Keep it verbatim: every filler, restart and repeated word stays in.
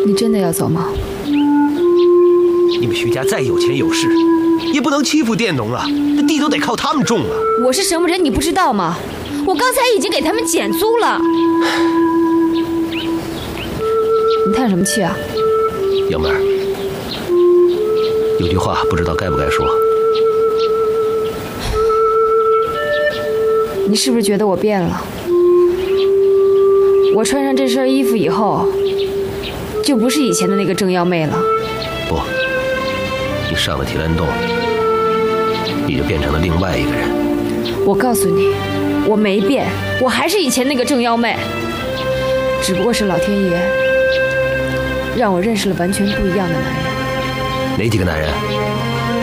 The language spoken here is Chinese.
你真的要走吗？ 你们徐家再有钱有势，也不能欺负佃农啊，这地都得靠他们种啊。 我是什么人你不知道吗？我刚才已经给他们减租了。你叹什么气啊？ 杨妹儿，有句话不知道该不该说。 你是不是觉得我变了？我穿上这身衣服以后，就不是以前的那个正妖妹了。 不，你上了提篮洞，你就变成了另外一个人。 我告诉你，我没变，我还是以前那个正妖妹，只不过是老天爷让我认识了完全不一样的男人。 哪几个男人？